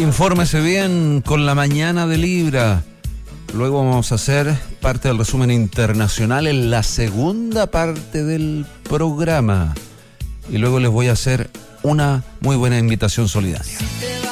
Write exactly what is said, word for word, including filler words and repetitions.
Infórmese bien con la mañana de Libra. Luego vamos a hacer parte del resumen internacional en la segunda parte del programa. Y luego les voy a hacer una muy buena invitación solidaria.